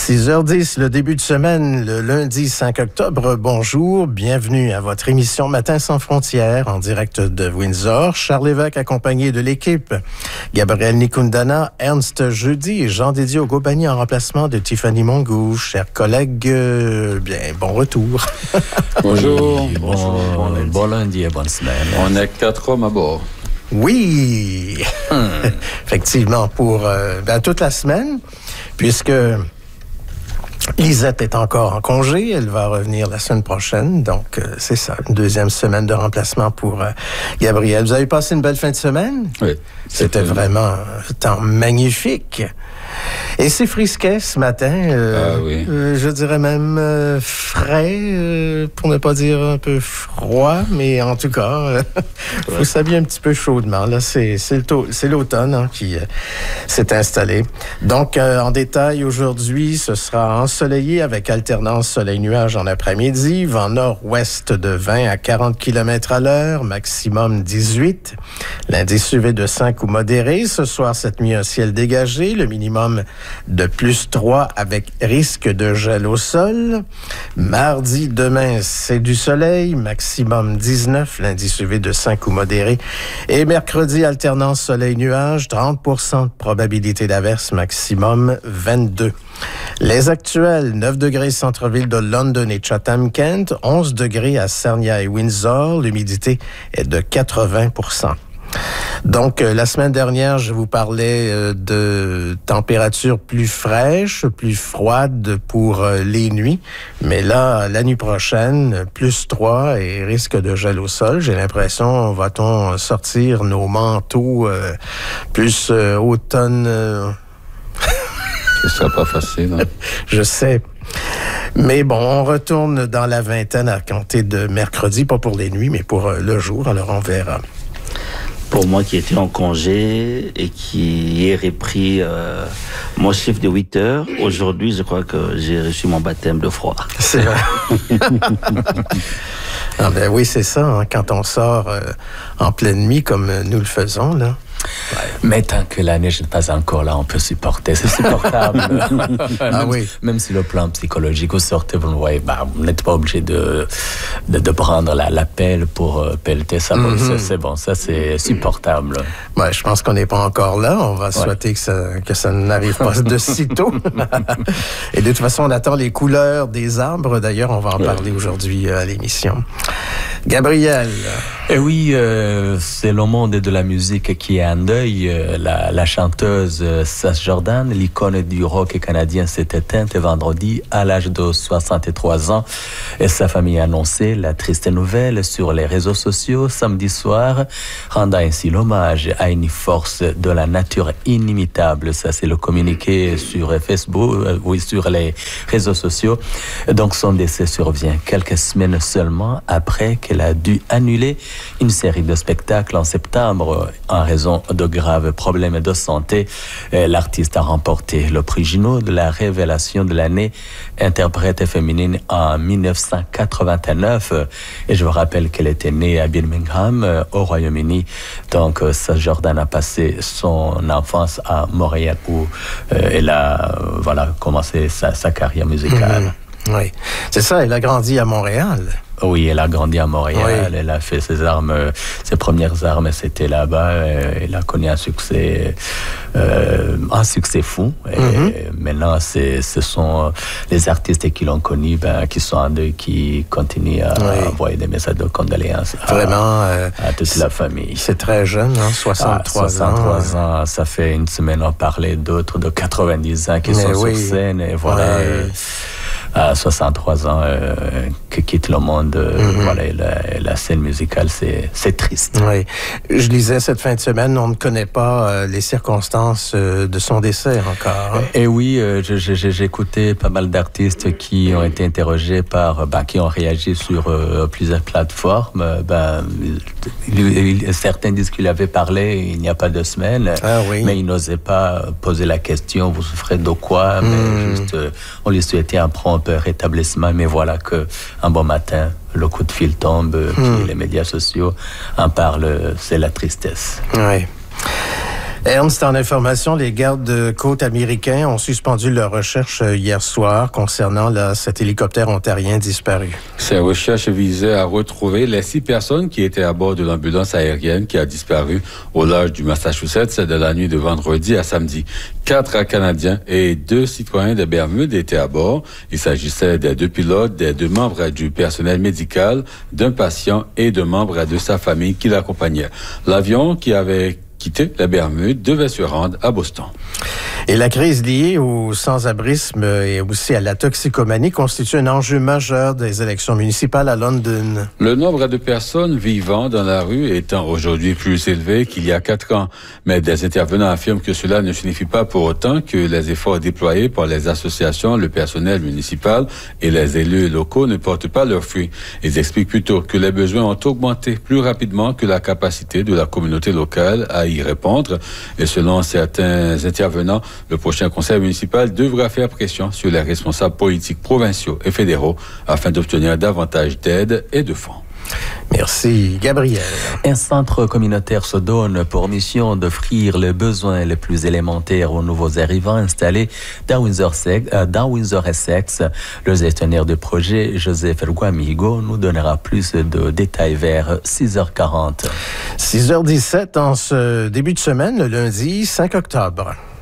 6h10, le début de semaine, le lundi 5 octobre. Bonjour, bienvenue à votre émission Matin sans frontières en direct de Windsor. Charles Lévesque accompagné de l'équipe. Gabriel Nikundana, Ernst Jeudi et Jean-Didier Ogobani en remplacement de Tiffany Mongou. Chers collègues, bon retour. Bonjour. Oui, bon lundi et bonne semaine. On est 4 hommes à bord. Oui, effectivement, pour toute la semaine, puisque Lisette est encore en congé. Elle va revenir la semaine prochaine. Donc, c'est ça, une deuxième semaine de remplacement pour Gabriel. Vous avez passé une belle fin de semaine? Oui. C'était vraiment un temps magnifique. Et c'est frisquet ce matin. Oui. Je dirais même frais, pour ne pas dire un peu froid. Mais en tout cas, faut s'habiller un petit peu chaudement. Là, c'est l'automne qui s'est installé. Donc, en détail, aujourd'hui, ce sera ensoleillé avec alternance soleil-nuage en après-midi. Vent nord-ouest de 20 à 40 km à l'heure, maximum 18. L'indice UV de 5 ou modéré. Ce soir, cette nuit, un ciel dégagé. Le minimum de plus 3 avec risque de gel au sol. Mardi, demain, c'est du soleil, maximum 19, l'indice UV de 5 ou modéré. Et mercredi, alternance soleil-nuage, 30% de probabilité d'averse, maximum 22. Les actuels, 9 degrés centre-ville de London et Chatham-Kent, 11 degrés à Sarnia et Windsor, l'humidité est de 80%. Donc, la semaine dernière, je vous parlais de températures plus fraîches, plus froides pour les nuits. Mais là, la nuit prochaine, plus 3 et risque de gel au sol. J'ai l'impression, va-t-on sortir nos manteaux plus automne... Ce sera pas facile. Hein? Je sais. Mais bon, on retourne dans la vingtaine à compter de mercredi, pas pour les nuits, mais pour le jour. Alors, on verra. Pour moi qui étais en congé et qui ai repris mon chiffre de 8 heures, aujourd'hui, je crois que j'ai reçu mon baptême de froid. C'est vrai. Ah ben oui, c'est ça. Hein, quand on sort en pleine nuit comme nous le faisons, là. Ouais. Mais tant que la neige n'est pas encore là, on peut supporter. C'est supportable. Même si le plan psychologique, vous sortez, vous le voyez, vous n'êtes pas obligé de prendre la pelle pour pelleter ça. C'est bon, ça c'est supportable. Ouais, je pense qu'on n'est pas encore là. On va souhaiter que ça n'arrive pas de sitôt. Et de toute façon, on attend les couleurs des arbres. D'ailleurs, on va en parler aujourd'hui à l'émission. Gabriel. Et oui, c'est le monde de la musique qui est en deuil. La chanteuse Sass Jordan, l'icône du rock canadien, s'est éteinte vendredi à l'âge de 63 ans. Et sa famille a annoncé la triste nouvelle sur les réseaux sociaux samedi soir, rendant ainsi l'hommage à une force de la nature inimitable. Ça, c'est le communiqué sur Facebook, sur les réseaux sociaux. Donc, son décès survient quelques semaines seulement après qu'elle a dû annuler une série de spectacles en septembre en raison de graves problèmes de santé. L'artiste a remporté le prix Juno de la révélation de l'année interprète féminine en 1989. Et je vous rappelle qu'elle était née à Birmingham, au Royaume-Uni. Donc, Sass Jordan a passé son enfance à Montréal où elle a commencé sa carrière musicale. Oui, c'est ça, elle a grandi à Montréal. Oui, elle a grandi à Montréal. Oui. Elle a fait ses premières armes, c'était là-bas. Elle a connu un succès fou. Et maintenant, ce sont les artistes qui l'ont connue, qui sont en deuil, qui continuent à envoyer des messages de condoléances à toute la famille. C'est très jeune, 63 ans. 63 ans, ça fait une semaine, on parlait d'autres de 90 ans qui sont sur scène. Et voilà. À 63 ans, qui quitte le monde, la scène musicale, c'est triste. Oui. Je lisais cette fin de semaine, on ne connaît pas les circonstances de son décès encore. Hein? Et oui, j'ai écouté pas mal d'artistes qui ont été interrogés qui ont réagi sur plusieurs plateformes. Certains disent qu'il avait parlé il n'y a pas 2 semaines, mais ils n'osaient pas poser la question, vous souffrez de quoi? Mais juste, on lui souhaitait un prompt rétablissement, mais voilà qu'un bon matin, le coup de fil tombe, puis les médias sociaux en parlent, c'est la tristesse. Oui. Ernst, en information, les gardes-côtes américains ont suspendu leurs recherches hier soir concernant cet hélicoptère ontarien disparu. Ces recherches visaient à retrouver les 6 personnes qui étaient à bord de l'ambulance aérienne qui a disparu au large du Massachusetts de la nuit de vendredi à samedi. 4 Canadiens et 2 citoyens des Bermudes étaient à bord. Il s'agissait des 2 pilotes, des 2 membres du personnel médical, d'un patient et de membres de sa famille qui l'accompagnaient. L'avion qui avait quitté les Bermudes devait se rendre à Boston. Et la crise liée au sans-abrisme et aussi à la toxicomanie constitue un enjeu majeur des élections municipales à London. Le nombre de personnes vivant dans la rue étant aujourd'hui plus élevé qu'il y a 4 ans. Mais des intervenants affirment que cela ne signifie pas pour autant que les efforts déployés par les associations, le personnel municipal et les élus locaux ne portent pas leurs fruits. Ils expliquent plutôt que les besoins ont augmenté plus rapidement que la capacité de la communauté locale à y répondre. Et selon certains intervenants, le prochain conseil municipal devra faire pression sur les responsables politiques provinciaux et fédéraux afin d'obtenir davantage d'aide et de fonds. Merci, Gabriel. Un centre communautaire se donne pour mission d'offrir les besoins les plus élémentaires aux nouveaux arrivants installés dans Windsor-Essex. Le gestionnaire du projet, Joseph Guamigo, nous donnera plus de détails vers 6h40. 6h17 en ce début de semaine, le lundi 5 octobre.